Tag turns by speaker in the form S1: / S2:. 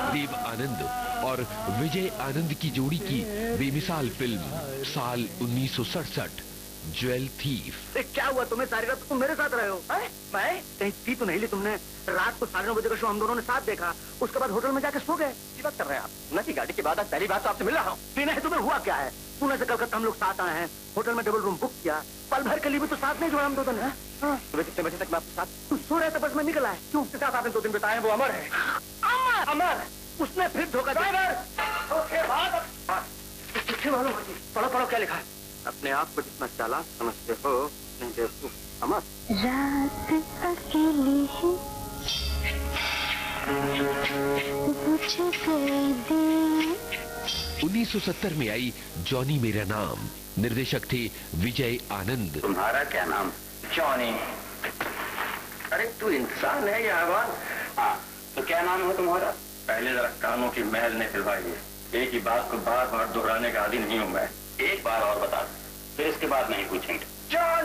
S1: देव आनंद और विजय आनंद की जोड़ी की बेमिसाल फिल्म साल 1967 ज्वेल थीफ।
S2: क्या हुआ तुम्हें? सारी रात तुम मेरे साथ रहे हो? मैं कहीं पी तो नहीं ली तुमने? रात को 9:30 बजे का शो हम दोनों ने साथ देखा, उसके बाद होटल में जाके सो गए। क्या बात कर रहे हैं आप? न की गाड़ी के बाद आज पहली बात तो आपसे मिल रहा हूँ। पीना है तुम्हें? हुआ क्या है? पुणे से कलकत्ता हम लोग साथ आए हैं, होटल में डबल रूम बुक किया, पल भर के लिए भी तो साथ नहीं जोड़ा हम दोनों ने। सुबह कितने बजे तक मैं आपके साथ? तुम सो रहे थे, बस मैं निकल आया। क्यों? उसके साथ आपने 2 दिन बिताए, वो अमर है। अमर? अमर उसने फिर धोखा दिया। मालूम पढ़ो पढ़ो क्या लिखा है। अपने आप को जितना चालाक समझते हो नहीं बेवकूफ। अमर
S3: रात अकेली है, मुझे कर दे।
S1: 1970 में आई जॉनी मेरा नाम। निर्देशक थे विजय आनंद।
S4: तुम्हारा क्या नाम? जॉनी। अरे तू इंसान है या हैवान? हाँ, तो क्या नाम है तुम्हारा? पहले जरा कानों की महल ने खिलवाई। एक ही बात को बार बार दोहराने का आदी नहीं हूँ मैं। एक बार और बता, फिर इसके बाद नहीं पूछेंगे।